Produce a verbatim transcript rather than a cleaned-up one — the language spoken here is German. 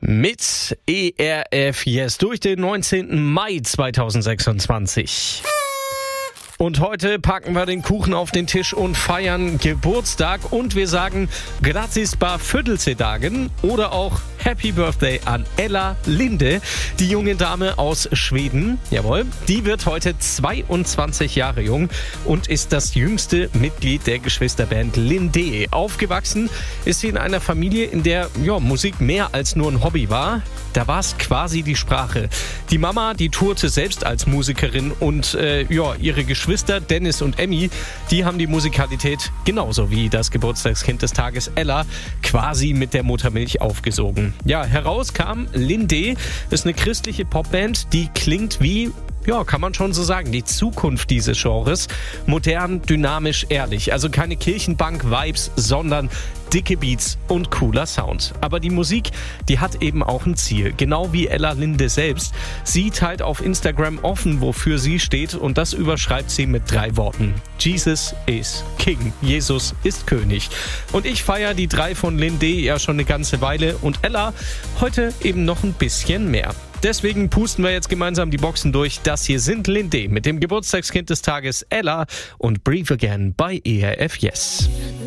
Mit E R F Yes durch den neunzehnten Mai zweitausendsechsundzwanzig. Und heute packen wir den Kuchen auf den Tisch und feiern Geburtstag. Und wir sagen Grattis bar Födelsedagen oder auch Happy Birthday an Ella Linde, die junge Dame aus Schweden. Jawohl, die wird heute zweiundzwanzig Jahre jung und ist das jüngste Mitglied der Geschwisterband Linde. Aufgewachsen ist sie in einer Familie, in der ja, Musik mehr als nur ein Hobby war. Da war es quasi die Sprache. Die Mama, die tourte selbst als Musikerin und äh, ja, ihre Geschwister Dennis und Emmy, die haben die Musikalität genauso wie das Geburtstagskind des Tages Ella quasi mit der Muttermilch aufgesogen. Ja, heraus kam Linde, ist eine christliche Popband, die klingt wie, ja, kann man schon so sagen, die Zukunft dieses Genres. Modern, dynamisch, ehrlich. Also keine Kirchenbank-Vibes, sondern dicke Beats und cooler Sound. Aber die Musik, die hat eben auch ein Ziel. Genau wie Ella Linde selbst. Sie teilt auf Instagram offen, wofür sie steht, und das überschreibt sie mit drei Worten. Jesus is King. Jesus ist König. Und ich feiere die drei von Linde ja schon eine ganze Weile und Ella heute eben noch ein bisschen mehr. Deswegen pusten wir jetzt gemeinsam die Boxen durch. Das hier sind Linde mit dem Geburtstagskind des Tages Ella und Breathe Again bei E R F Yes.